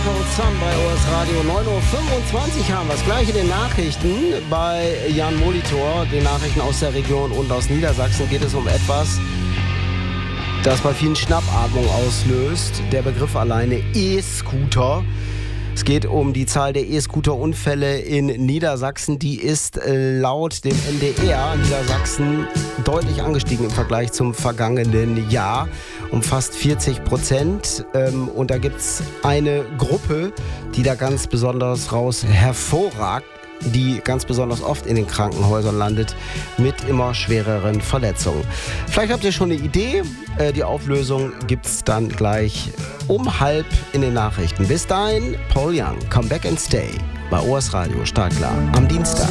Code Some bei OS Radio. 9.25 Uhr haben wir es gleich in den Nachrichten. Bei Jan Molitor, den Nachrichten aus der Region und aus Niedersachsen, geht es um etwas, das bei vielen Schnappatmung auslöst. Der Begriff alleine E-Scooter. Es geht um die Zahl der E-Scooter-Unfälle in Niedersachsen. Die ist laut dem NDR Niedersachsen deutlich angestiegen im Vergleich zum vergangenen Jahr. Um fast 40%. Und da gibt es eine Gruppe, die da ganz besonders raus hervorragt, die ganz besonders oft in den Krankenhäusern landet, mit immer schwereren Verletzungen. Vielleicht habt ihr schon eine Idee. Die Auflösung gibt es dann gleich um 12:30 in den Nachrichten. Bis dahin, Paul Young, Come Back and Stay bei OS Radio Startklar am Dienstag.